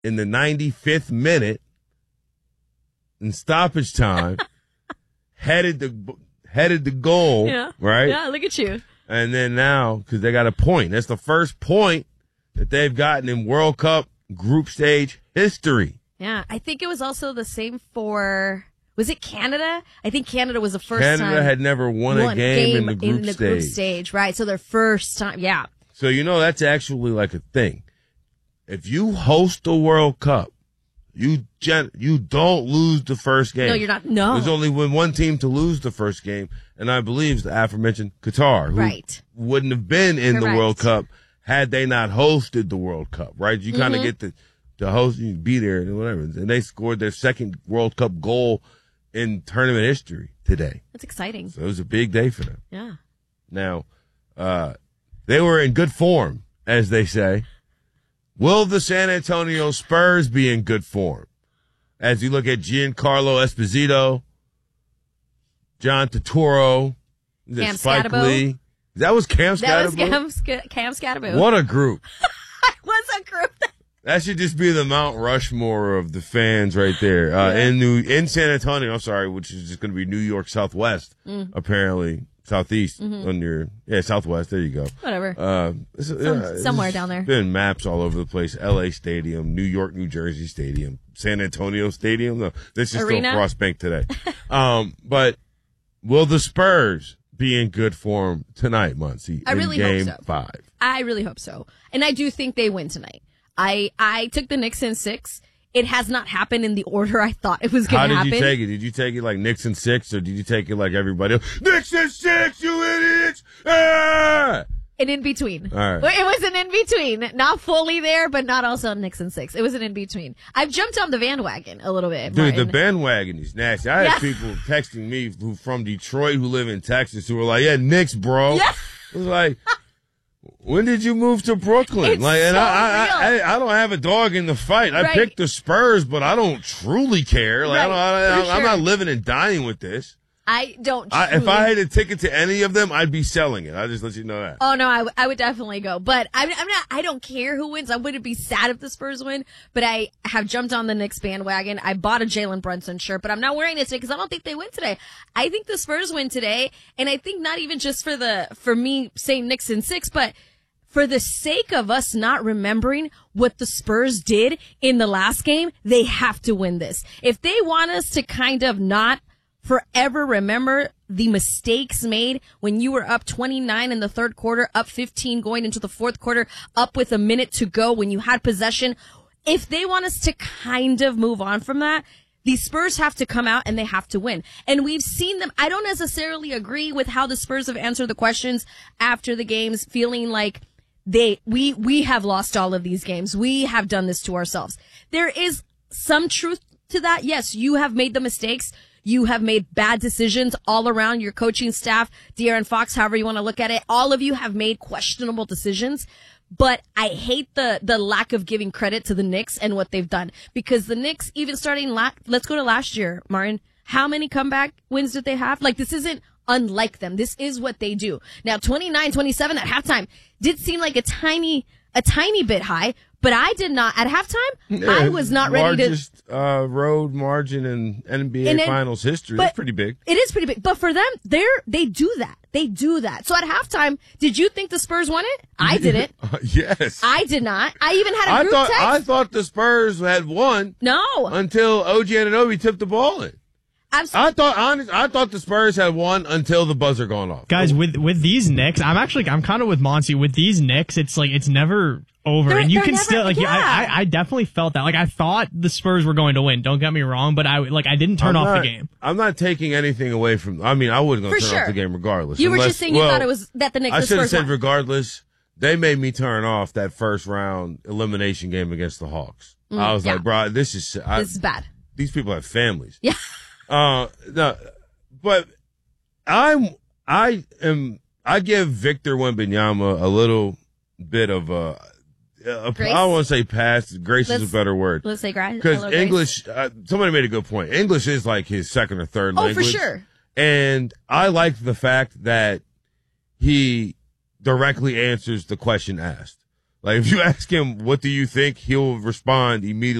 in the 95th minute in stoppage time, headed the goal, right? Yeah, look at you. And then now, because they got a point. That's the first point that they've gotten in World Cup group stage history. Yeah, I think it was also the same for, was it Canada? I think Canada was the first time. Canada had never won a game in the group stage, right? So their first time, yeah. So, that's actually like a thing. If you host the World Cup, you don't lose the first game. No, you're not. No. There's only one team to lose the first game, and I believe it's the aforementioned Qatar, who wouldn't have been in the World Cup had they not hosted the World Cup, right? You kind of get to host, you be there and whatever. And they scored their second World Cup goal in tournament history today. That's exciting. So it was a big day for them. Yeah. Now, they were in good form, as they say. Will the San Antonio Spurs be in good form? As you look at Giancarlo Esposito, John Turturro, Spike Lee. That was Cam Scatterbo? That was Cam Scatterbo. What a group. What's a group? That should just be the Mount Rushmore of the fans right there. In San Antonio, which is just going to be New York Southwest, apparently. Southeast on your, Southwest. There you go. Whatever. Somewhere down there. Been maps all over the place. LA Stadium, New York, New Jersey Stadium, San Antonio Stadium. No, this is still Frost Bank today. But will the Spurs be in good form tonight, Muncie? I really hope so. Game 5. I really hope so. And I do think they win tonight. I took the Knicks in 6. It has not happened in the order I thought it was going to happen. How did you take it? Did you take it like Knicks in 6, or did you take it like everybody else? Knicks in 6, you idiots! Ah! An in-between. All right. It was an in-between. Not fully there, but not also Knicks in 6. It was an in-between. I've jumped on the bandwagon a little bit, Dude, Martin. the bandwagon is nasty. I had people texting me who from Detroit who live in Texas who were like, Knicks, bro. Yeah. It was like, when did you move to Brooklyn? It's so I don't have a dog in the fight. I picked the Spurs, but I don't truly care. Like I'm not living and dying with this. I don't. If I had a ticket to any of them, I'd be selling it. I'll just let you know that. Oh no, I would definitely go. But I'm not. I don't care who wins. I wouldn't be sad if the Spurs win. But I have jumped on the Knicks bandwagon. I bought a Jalen Brunson shirt, but I'm not wearing it today because I don't think they win today. I think the Spurs win today, and I think not even just for me saying Knicks in 6, but for the sake of us not remembering what the Spurs did in the last game, they have to win this. If they want us to kind of not forever remember the mistakes made when you were up 29 in the third quarter, up 15 going into the fourth quarter, up with a minute to go when you had possession, if they want us to kind of move on from that, the Spurs have to come out and they have to win. And we've seen them. I don't necessarily agree with how the Spurs have answered the questions after the games, feeling like we have lost all of these games. We have done this to ourselves. There is some truth to that. Yes, you have made the mistakes. You have made bad decisions all around your coaching staff, De'Aaron Fox, however you want to look at it. All of you have made questionable decisions. But I hate the lack of giving credit to the Knicks and what they've done. Because the Knicks, even starting let's go to last year, Martin. How many comeback wins did they have? Like, this isn't unlike them. This is what they do. Now, 29-27 at halftime did seem like a tiny bit high, but I did not, at halftime, I was not ready to. Largest road margin in NBA Finals history. That's pretty big. It is pretty big. But for them, they do that. They do that. So at halftime, did you think the Spurs won it? I didn't. Yes. I did not. I even had a group text. I thought the Spurs had won. No. Until OG Anunoby tipped the ball in. Absolutely. I thought the Spurs had won until the buzzer gone off. Guys, with these Knicks, I'm kind of with Monty. With these Knicks, it's like it's never over, and you can still like. Yeah. I definitely felt that. Like, I thought the Spurs were going to win. Don't get me wrong, but I didn't turn off the game. I'm not taking anything away from. I mean, I wasn't going to turn off the game regardless. You were just saying you thought it was that the Knicks. I should have said regardless. They made me turn off that first round elimination game against the Hawks. I was like, bro, this is bad. These people have families. Yeah. No, but I give Victor Wembanyama a little bit of I don't want to say pass. Grace is a better word. Let's say grace. Because English, somebody made a good point. English is like his second or third language. Oh, for sure. And I like the fact that he directly answers the question asked. Like, if you ask him, what do you think, he'll respond immediately.